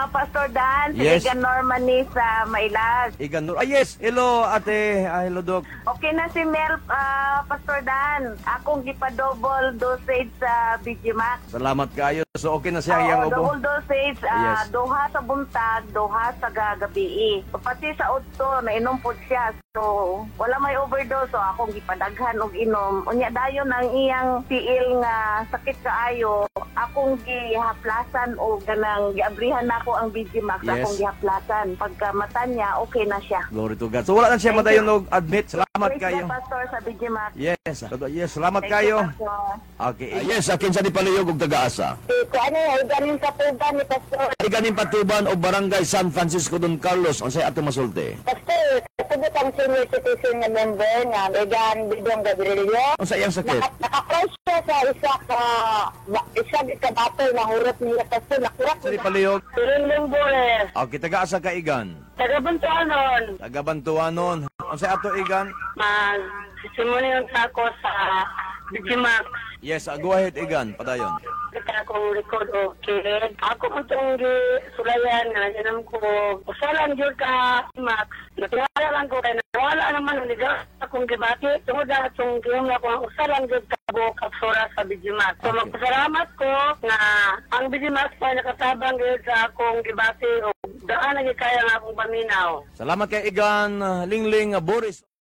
Pastor Dan. Si Yes. Igan Norman ni sa Mailas. Igan Nur. Yes. Hello, ate. Hello, Doc. Okay na si Mel, Pastor Dan. Akong gipa-double dosage sa BG Max. Salamat kayo. So, okay na siya Oo, iyang ubo? double dosage, Yes. duha sa buntag, duha sa gagabi. Pati sa udto, nainom po siya. So, wala may overdose. So, akong gipadaghan og inom. Unya dayon ang iyang tiil nga sakit kaayo. Akong gihaplasan o ganang giabrihan nako ang BG Max. Yes. Akong gihaplasan. Pagka mata niya, okay na siya. Glory to God. So, wala na siya madayon og admit. Salamat Praise kayo. the Pastor sa BG Max. Yes. Yes. Salamat Thank kayo. you, Pastor. Okay. Yes, akin sa Dipaluyog ug taga-asa. Kung ano yung galing sa tuban ni Pastor. Ay ganing Patuban o Barangay San Francisco Don Carlos unsay ato masulti? Pastor, kasabot ang senior citizen na member nga Megan Bidong Gabrielio. Unsa iyang sakit? Naka-close siya sa isa ka battle na hurot niya Pastor. Nakurak Sa Dipaluyog. Piling Bores. Okay, taga-asa ka Igan. Taga-Bantuanon. Taga-Bantuanon. Unsa ato Igan? Simunin ako sa Bigimax. Yes, go ahead Igan. Padayon. Kita akong record o kid. Ako po itong sulayan na ganam ko. Usalan yun ka, Max. Natingala lang ko kaya nawala naman ang ligaw akong gibati. Tungod na itong giyong ako ang usalan yun ka buong kapsura sa Bigimax. So Okay. magpasalamat ko na ang Bigimax pa nakatabang yun sa akong gibati o daan na kaya nga akong paminaw. Salamat kay Igan Lingling Boris.